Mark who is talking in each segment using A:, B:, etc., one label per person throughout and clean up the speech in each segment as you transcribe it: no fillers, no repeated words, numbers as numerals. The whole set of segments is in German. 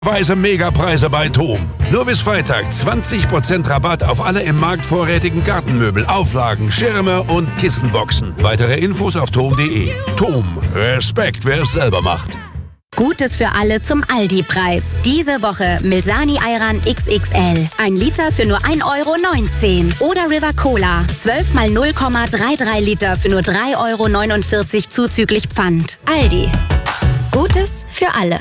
A: Weise Megapreise bei TOM. Nur bis Freitag 20% Rabatt auf alle im Markt vorrätigen Gartenmöbel, Auflagen, Schirme und Kissenboxen. Weitere Infos auf tom.de. TOM. Respekt, wer es selber macht.
B: Gutes für alle zum Aldi-Preis. Diese Woche Milsani Ayran XXL. 1 Liter für nur 1,19 € Oder River Cola. 12 mal 0,33 Liter für nur 3,49 € zuzüglich Pfand. Aldi. Gutes für alle.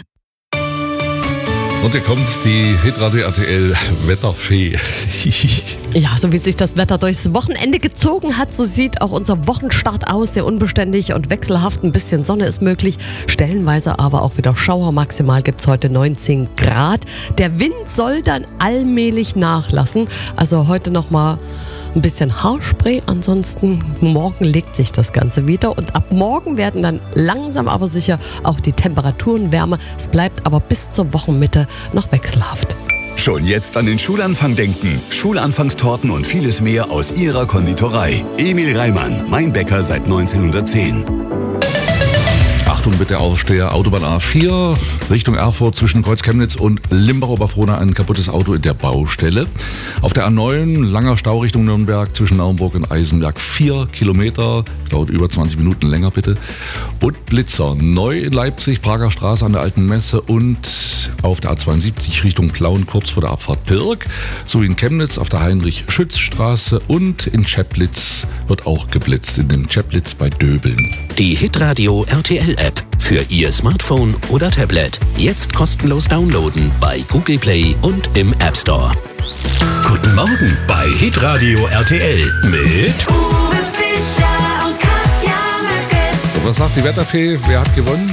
C: Und hier kommt die Hitradio RTL Wetterfee.
D: Ja, so wie sich das Wetter durchs Wochenende gezogen hat, so sieht auch unser Wochenstart aus. Sehr unbeständig und wechselhaft. Ein bisschen Sonne ist möglich, stellenweise aber auch wieder Schauer. Maximal gibt es heute 19 Grad. Der Wind soll dann allmählich nachlassen. Also heute nochmal ein bisschen Haarspray, ansonsten morgen legt sich das Ganze wieder und ab morgen werden dann langsam aber sicher auch die Temperaturen wärmer. Es bleibt aber bis zur Wochenmitte noch wechselhaft.
E: Schon jetzt an den Schulanfang denken. Schulanfangstorten und vieles mehr aus ihrer Konditorei. Emil Reimann, mein Bäcker seit 1910.
C: Achtung bitte auf der Autobahn A4 Richtung Erfurt zwischen Kreuz Chemnitz und Limbach-Oberfrohna ein kaputtes Auto in der Baustelle. Auf der A9 langer Stau Richtung Nürnberg zwischen Naumburg und Eisenberg 4 Kilometer. Dauert über 20 Minuten länger bitte. Und Blitzer neu in Leipzig, Prager Straße an der Alten Messe und auf der A72 Richtung Plauen kurz vor der Abfahrt Pirk. Sowie in Chemnitz auf der Heinrich-Schütz-Straße und in Cheplitz wird auch geblitzt. In dem Cheplitz bei Döbeln.
F: Die Hitradio RTL-App für Ihr Smartphone oder Tablet. Jetzt kostenlos downloaden bei Google Play und im App Store.
G: Guten Morgen bei Hitradio RTL mit
H: Uwe Fischer und Katja Möcke.
C: Was sagt die Wetterfee? Wer hat gewonnen?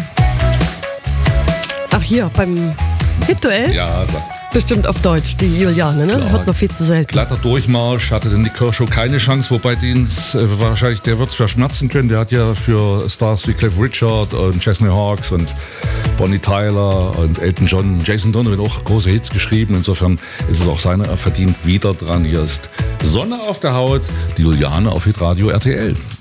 D: Ach, hier beim Hit-Duell?
C: Ja, sagt.
D: Bestimmt auf Deutsch, die Juliane, ne?
C: Klar.
D: Hört man viel zu selten.
C: Glatter Durchmarsch, hatte denn die Kershaw keine Chance, wobei wahrscheinlich der wird es verschmerzen können. Der hat ja für Stars wie Cliff Richard und Chesney Hawkes und Bonnie Tyler und Elton John, Jason Donovan auch große Hits geschrieben. Insofern ist es auch seiner, er verdient wieder dran. Hier ist Sonne auf der Haut, die Juliane auf Hitradio RTL.